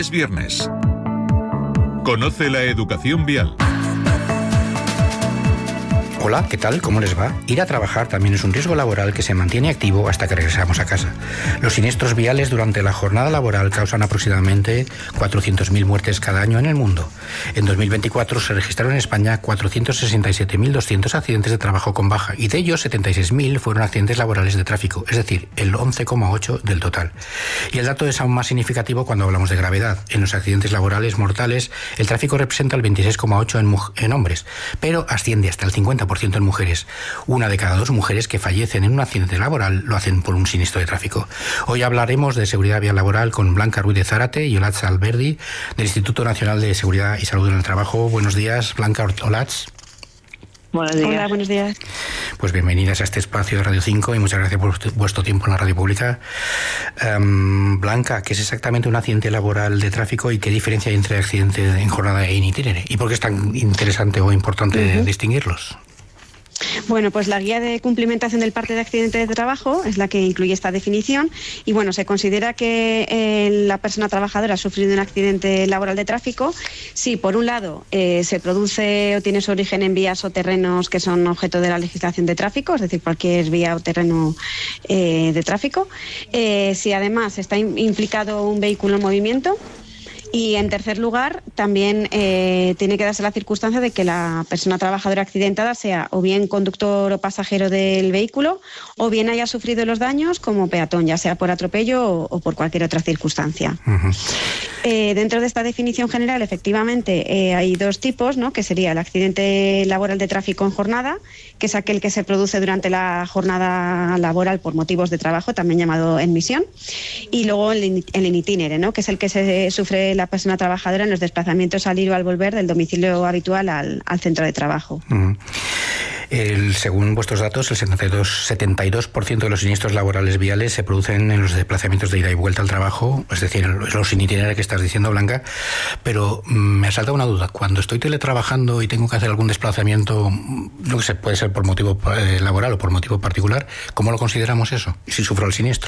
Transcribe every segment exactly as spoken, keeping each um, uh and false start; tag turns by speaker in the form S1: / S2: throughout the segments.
S1: Es viernes. Conoce la educación vial.
S2: Hola, ¿qué tal? ¿Cómo les va? Ir a trabajar también es un riesgo laboral que se mantiene activo hasta que regresamos a casa. Los siniestros viales durante la jornada laboral causan aproximadamente cuatrocientas mil muertes cada año en el mundo. En dos mil veinticuatro se registraron en España cuatrocientos sesenta y siete mil doscientos accidentes de trabajo con baja y de ellos setenta y seis mil fueron accidentes laborales de tráfico, es decir, el once coma ocho por ciento del total. Y el dato es aún más significativo cuando hablamos de gravedad. En los accidentes laborales mortales, el tráfico representa el veintiséis coma ocho por ciento en, en hombres, pero asciende hasta el cincuenta por ciento en mujeres. Una de cada dos mujeres que fallecen en un accidente laboral lo hacen por un siniestro de tráfico. Hoy hablaremos de seguridad vial laboral con Blanca Ruiz de Zárate y Olatz Alberdi del Instituto Nacional de Seguridad y Salud en el Trabajo. Buenos días, Blanca, Olatz.
S3: Buenos días.
S4: Hola, buenos días.
S2: Pues bienvenidas a este espacio de Radio cinco y muchas gracias por vuestro tiempo en la radio pública. Um, Blanca, ¿qué es exactamente un accidente laboral de tráfico y qué diferencia hay entre accidente en jornada e in itinere? ¿Y por qué es tan interesante o importante uh-huh. distinguirlos?
S4: Bueno, pues la guía de cumplimentación del parte de accidente de trabajo es la que incluye esta definición y bueno, se considera que eh, la persona trabajadora ha sufrido un accidente laboral de tráfico si por un lado eh, se produce o tiene su origen en vías o terrenos que son objeto de la legislación de tráfico, es decir, cualquier vía o terreno eh, de tráfico, eh, si además está in- implicado un vehículo en movimiento. Y en tercer lugar, también eh, tiene que darse la circunstancia de que la persona trabajadora accidentada sea o bien conductor o pasajero del vehículo o bien haya sufrido los daños como peatón, ya sea por atropello o, o por cualquier otra circunstancia. Uh-huh. Eh, dentro de esta definición general, efectivamente, eh, hay dos tipos, ¿no? Que sería el accidente laboral de tráfico en jornada, que es aquel que se produce durante la jornada laboral por motivos de trabajo, también llamado en misión, y luego el, el in itinere, ¿no? Que es el que se sufre la persona trabajadora en los desplazamientos al ir o al volver del domicilio habitual al, al centro de trabajo.
S2: Uh-huh. El, según vuestros datos, el setenta y dos por ciento de los siniestros laborales viales se producen en los desplazamientos de ida y vuelta al trabajo, es decir, los in itinere que estás diciendo, Blanca, pero mmm, me asalta una duda. Cuando estoy teletrabajando y tengo que hacer algún desplazamiento, no sé, puede ser por motivo eh, laboral o por motivo particular, ¿cómo lo consideramos eso? Si sufro el siniestro.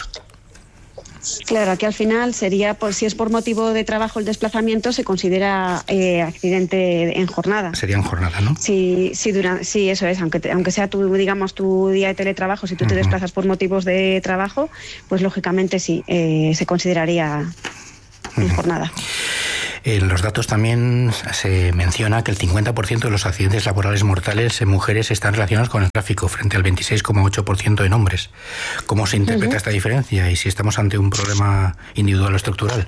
S4: Claro, aquí al final sería, por si es por motivo de trabajo el desplazamiento, se considera eh, accidente en jornada.
S2: Sería en jornada, ¿no?
S4: Sí, sí, dura, sí, eso es. Aunque te, aunque sea tu, digamos, tu día de teletrabajo, si tú uh-huh. te desplazas por motivos de trabajo, pues lógicamente sí, eh, se consideraría uh-huh. en jornada.
S2: En los datos también se menciona que el cincuenta por ciento de los accidentes laborales mortales en mujeres están relacionados con el tráfico, frente al veintiséis coma ocho por ciento en hombres. ¿Cómo se interpreta uh-huh. esta diferencia y si estamos ante un problema individual o estructural?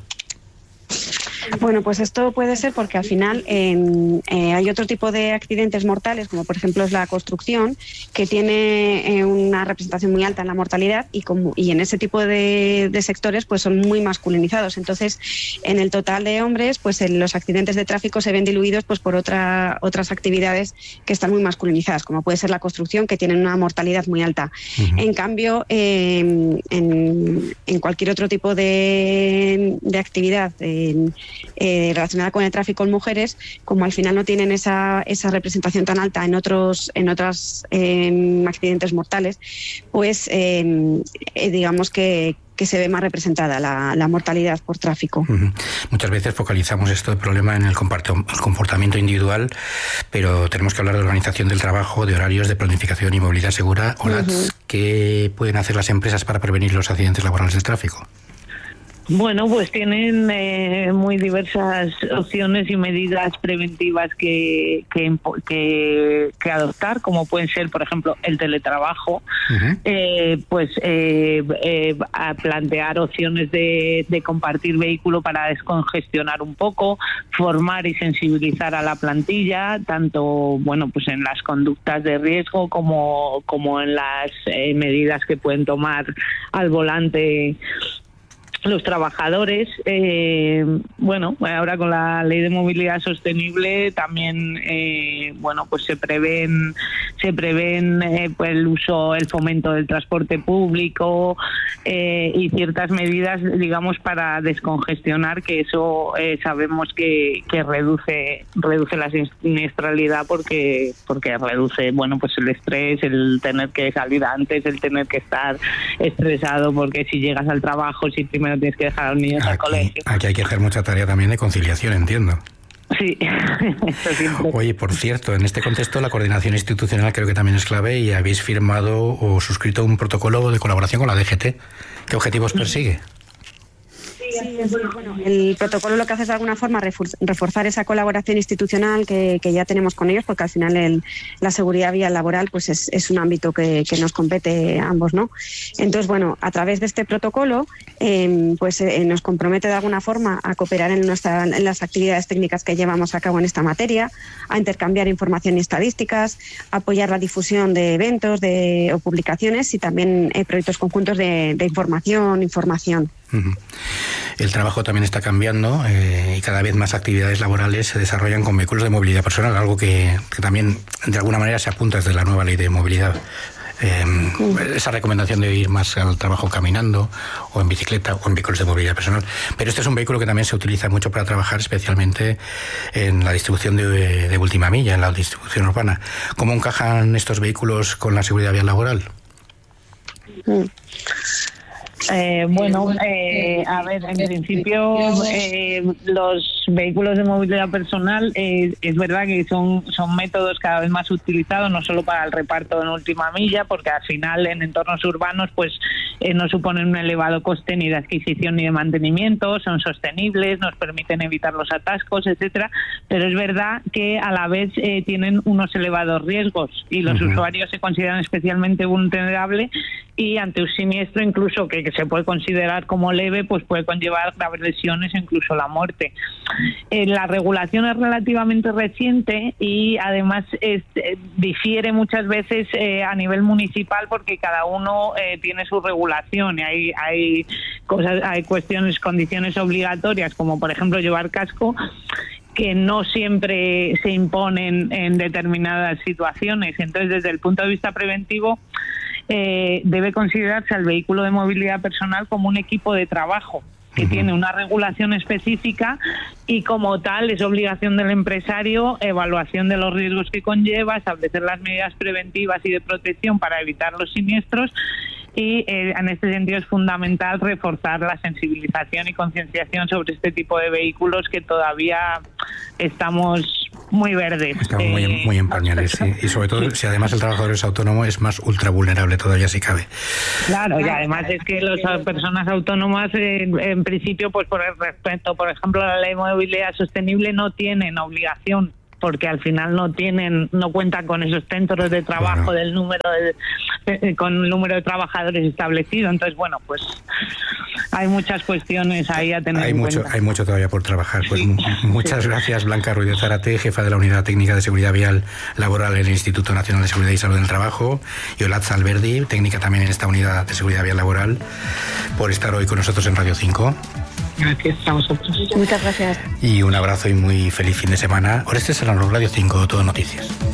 S4: Bueno, pues esto puede ser porque al final eh, eh, hay otro tipo de accidentes mortales, como por ejemplo es la construcción, que tiene eh, una representación muy alta en la mortalidad y, como, y en ese tipo de, de sectores pues son muy masculinizados. Entonces, en el total de hombres, pues en los accidentes de tráfico se ven diluidos pues por otra, otras actividades que están muy masculinizadas, como puede ser la construcción, que tienen una mortalidad muy alta. Uh-huh. En cambio, eh, en, en cualquier otro tipo de, de actividad en, Eh, relacionada con el tráfico en mujeres, como al final no tienen esa, esa representación tan alta en otros en otros eh, accidentes mortales, pues eh, eh, digamos que que se ve más representada la, la mortalidad por tráfico.
S2: Uh-huh. Muchas veces focalizamos esto de problema en el comportamiento individual, pero tenemos que hablar de organización del trabajo, de horarios, de planificación y movilidad segura. Olatz, uh-huh. ¿qué pueden hacer las empresas para prevenir los accidentes laborales de tráfico?
S3: Bueno, pues tienen eh, muy diversas opciones y medidas preventivas que, que, que, que adoptar, como pueden ser, por ejemplo, el teletrabajo, uh-huh. eh, pues eh, eh, a plantear opciones de, de compartir vehículo para descongestionar un poco, formar y sensibilizar a la plantilla, tanto bueno pues en las conductas de riesgo como, como en las eh, medidas que pueden tomar al volante los trabajadores. Eh, bueno, ahora con la ley de movilidad sostenible también eh, bueno pues se prevén se prevén eh, pues el uso, el fomento del transporte público eh, y ciertas medidas, digamos, para descongestionar, que eso eh, sabemos que, que reduce reduce la siniestralidad porque porque reduce bueno pues el estrés, el tener que salir antes, el tener que estar estresado porque si llegas al trabajo, si primero no tienes que dejar a los niños
S2: aquí,
S3: al colegio.
S2: Aquí hay que hacer mucha tarea también de conciliación, entiendo.
S3: Sí, eso siempre.
S2: Oye, por cierto, en este contexto la coordinación institucional creo que también es clave y habéis firmado o suscrito un protocolo de colaboración con la D G T. ¿Qué objetivos persigue?
S4: Sí, bueno, el protocolo lo que hace es de alguna forma reforzar esa colaboración institucional que, que ya tenemos con ellos, porque al final el, la seguridad vial laboral pues es, es un ámbito que, que nos compete a ambos, ¿no? Entonces, bueno, a través de este protocolo eh, pues eh, nos compromete de alguna forma a cooperar en, nuestra, en las actividades técnicas que llevamos a cabo en esta materia, a intercambiar información y estadísticas, a apoyar la difusión de eventos de, o publicaciones y también eh, proyectos conjuntos de, de información, información.
S2: Uh-huh. El trabajo también está cambiando eh, y cada vez más actividades laborales se desarrollan con vehículos de movilidad personal, algo que, que también de alguna manera se apunta desde la nueva ley de movilidad. Eh, uh-huh. Esa recomendación de ir más al trabajo caminando o en bicicleta o en vehículos de movilidad personal. Pero este es un vehículo que también se utiliza mucho para trabajar, especialmente en la distribución de, de última milla, en la distribución urbana. ¿Cómo encajan estos vehículos con la seguridad vial laboral?
S3: Uh-huh. Eh, bueno, eh, a ver, en principio eh, los vehículos de movilidad personal eh, es verdad que son, son métodos cada vez más utilizados, no solo para el reparto en última milla, porque al final en entornos urbanos pues eh, no suponen un elevado coste ni de adquisición ni de mantenimiento, son sostenibles, nos permiten evitar los atascos, etcétera, pero es verdad que a la vez eh, tienen unos elevados riesgos y los uh-huh. usuarios se consideran especialmente vulnerables y ante un siniestro incluso que, que se puede considerar como leve, pues puede conllevar graves lesiones e incluso la muerte. Eh, la regulación es relativamente reciente y además es, eh, difiere muchas veces eh, a nivel municipal porque cada uno eh, tiene su regulación y hay, hay cosas, hay cuestiones, condiciones obligatorias como por ejemplo llevar casco que no siempre se imponen en determinadas situaciones. Entonces, desde el punto de vista preventivo, Eh, debe considerarse al vehículo de movilidad personal como un equipo de trabajo que uh-huh. tiene una regulación específica y como tal es obligación del empresario evaluación de los riesgos que conlleva, establecer las medidas preventivas y de protección para evitar los siniestros y eh, en este sentido es fundamental reforzar la sensibilización y concienciación sobre este tipo de vehículos que todavía estamos muy verdes.
S2: Estamos eh, muy, muy en pañales, sí. Y sobre todo, sí. si además el trabajador es autónomo, es más ultra vulnerable todavía si cabe.
S3: Claro, y además es que las personas autónomas, eh, en principio, pues por el respeto, por ejemplo, a la ley de movilidad sostenible, no tienen obligación porque al final no tienen, no cuentan con esos centros de trabajo bueno. del número de, de, con el número de trabajadores establecido. Entonces, bueno, pues hay muchas cuestiones ahí a tener
S2: hay
S3: en
S2: mucho,
S3: cuenta. Hay
S2: mucho todavía por trabajar. Pues sí. muchas sí. gracias, Blanca Ruiz de Zárate, jefa de la Unidad Técnica de Seguridad Vial Laboral en el Instituto Nacional de Seguridad y Salud en el Trabajo, y Olatz Alberdi, técnica también en esta Unidad de Seguridad Vial Laboral, por estar hoy con nosotros en Radio cinco.
S3: Gracias a vosotros.
S4: Muchas gracias.
S2: Y un abrazo y muy feliz fin de semana. Orestes Serrano, Radio cinco, Todo Noticias.